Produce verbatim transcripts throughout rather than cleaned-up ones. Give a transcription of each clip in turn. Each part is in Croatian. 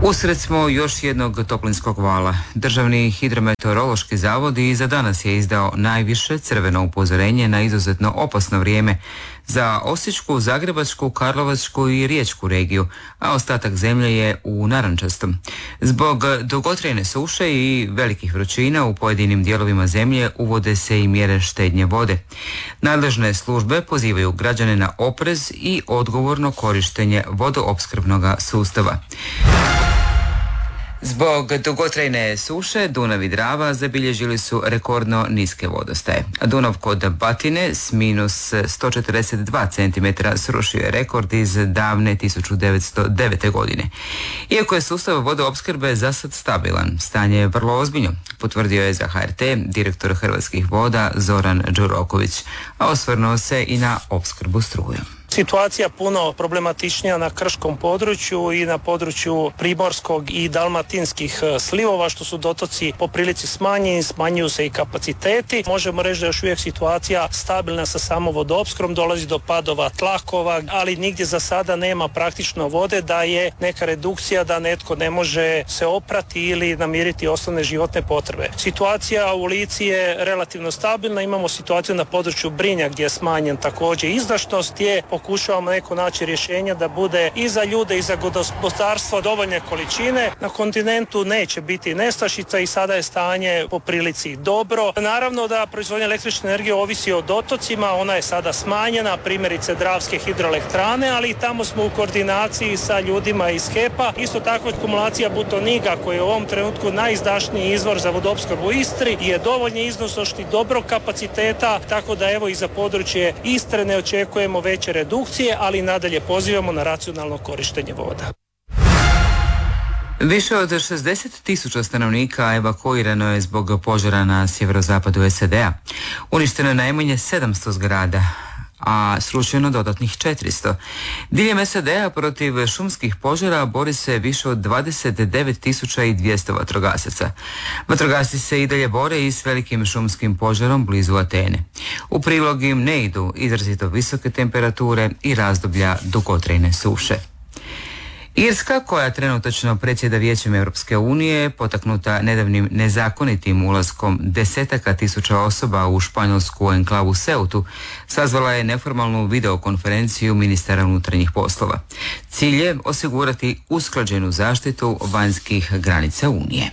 Usred smo još jednog toplinskog vala. Državni hidrometeorološki zavod i za danas je izdao najviše crveno upozorenje na izuzetno opasno vrijeme za Osječku, Zagrebačku, Karlovačku i Riječku regiju, a ostatak zemlje je u narančastom. Zbog dugotrajne suše i velikih vrućina u pojedinim dijelovima zemlje uvode se i mjere štednje vode. Nadležne službe pozivaju građane na oprez i odgovorno korištenje vodoopskrbnog sustava. Zbog dugotrajne suše Dunav i Drava zabilježili su rekordno niske vodostaje. Dunav kod Batine s minus sto četrdeset dva centimetra srušio je rekord iz davne tisuću devetsto devete. godine. Iako je sustav vodoopskrbe za sad stabilan, stanje je vrlo ozbiljno, potvrdio je za H R T direktor Hrvatskih voda Zoran Đuroković, a osvrnuo se i na opskrbu strujom. Situacija puno problematičnija na krškom području i na području primorskog i dalmatinskih slivova, što su dotoci po prilici smanjeni, smanjuju se i kapaciteti. Možemo reći da je još uvijek situacija stabilna sa samo vodoopskrbom, dolazi do padova tlakova, ali nigdje za sada nema praktično vode, da je neka redukcija da netko ne može se oprati ili namiriti osnovne životne potrebe. Situacija u Lici je relativno stabilna, imamo situaciju na području Brinja gdje je smanjen također izdašnost, je pokušavamo neko naći rješenja da bude i za ljude i za gospodarstvo dovoljne količine. Na kontinentu neće biti nestašica i sada je stanje po prilici dobro. Naravno da proizvodnja električne energije ovisi o dotocima, ona je sada smanjena, primjerice Dravske hidroelektrane, ali i tamo smo u koordinaciji sa ljudima iz H E P-a. Isto tako akumulacija Butoniga, koji je u ovom trenutku najizdašniji izvor za vodoopskrbu u Istri, je dovoljni iznosošti dobrog kapaciteta, tako da evo i za područje Istre ne očekujemo veće redukcije, ali nadalje pozivamo na racionalno korištenje voda. Više od šezdeset tisuća stanovnika evakuirano je zbog požara na sjeverozapadu S A D-a. Uništeno je najmanje sedamsto zgrada, a srušeno dodatnih četiristo. Diljem S A D-a protiv šumskih požara bori se više od dvadeset devet tisuća dvjesto vatrogasaca. Vatrogasci se i dalje bore i s velikim šumskim požarom blizu Atene. U prilog im ne idu izrazito visoke temperature i razdoblja dugotrajne suše. Irska, koja trenutačno predsjeda Vijećem Europske unije, potaknuta nedavnim nezakonitim ulaskom desetaka tisuća osoba u španjolsku enklavu Ceutu, sazvala je neformalnu videokonferenciju ministara unutarnjih poslova. Cilj je osigurati usklađenu zaštitu vanjskih granica Unije.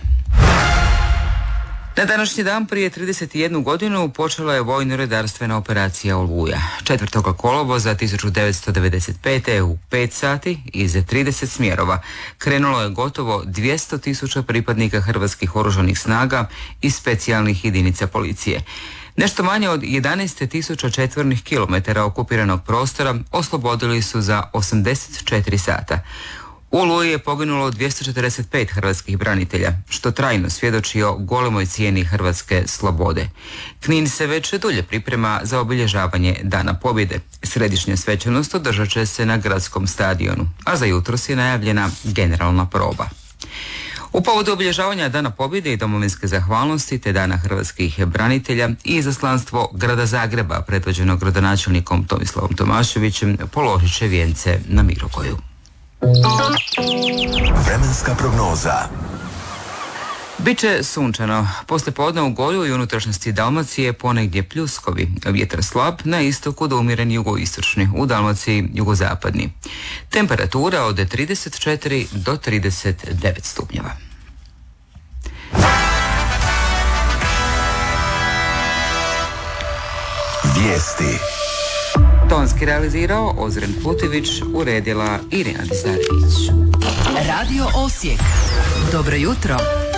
Na današnji dan prije trideset jednu godinu počela je vojno-redarstvena operacija Oluja. četvrtog kolovoza tisuću devetsto devedeset pete. u pet sati iz trideset smjerova krenulo je gotovo dvjesto tisuća pripadnika hrvatskih oružanih snaga i specijalnih jedinica policije. Nešto manje od jedanaest tisuća četvornih kilometara okupiranog prostora oslobodili su za osamdeset četiri sata. U Oluji je poginulo dvjesto četrdeset pet hrvatskih branitelja, što trajno svjedoči o golemoj cijeni hrvatske slobode. Knin se već dulje priprema za obilježavanje Dana pobjede. Središnja svečanost održat će se na gradskom stadionu, a za jutros je najavljena generalna proba. U povodu obilježavanja Dana pobjede i domovinske zahvalnosti te Dana hrvatskih branitelja i izaslanstvo grada Zagreba, predvođeno gradonačelnikom Tomislavom Tomaševićem, položit će vijence na Mirogoju. Vremenska prognoza. Biće sunčano. Poslijepodne u Goju i unutrašnjosti Dalmacije ponegdje pljuskovi. Vjetar slab, na istoku do umjeren jugoistočni, u Dalmaciji jugozapadni. Temperatura od trideset četiri do trideset devet stupnjeva. Vijesti. Tonski realizirao Ozren Putivić, uredila Irina Dizarević. Radio Osijek. Dobro jutro.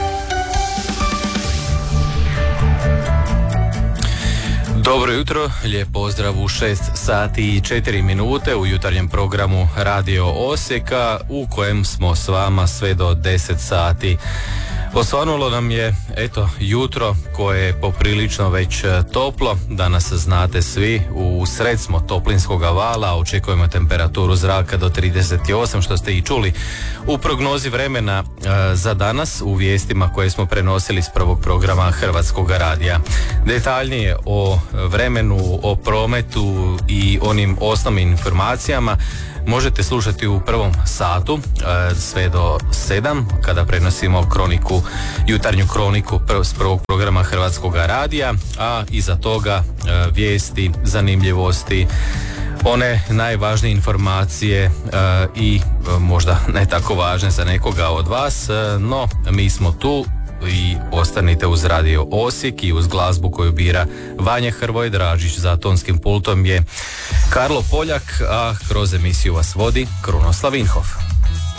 Dobro jutro, lijep pozdrav u šest sati i četiri minute u jutarnjem programu Radio Osijeka, u kojem smo s vama sve do deset sati. Osvanulo nam je, eto, jutro koje je poprilično već toplo. Danas znate svi, u sred smo toplinskog vala, očekujemo temperaturu zraka do trideset osam, što ste i čuli u prognozi vremena e, za danas, u vijestima koje smo prenosili s prvog programa Hrvatskog radija. Detaljnije o vremenu, o prometu i onim osnovnim informacijama možete slušati u prvom satu sve do sedam kada prenosimo kroniku, jutarnju kroniku s prvog programa Hrvatskog radija, a iza toga vijesti, zanimljivosti, one najvažnije informacije i možda ne tako važne za nekoga od vas, no mi smo tu i ostanite uz Radio Osijek i uz glazbu koju bira Vanja Hrvoje Dražić. Za tonskim pultom je Karlo Poljak, a kroz emisiju vas vodi Krunoslav Vinhof.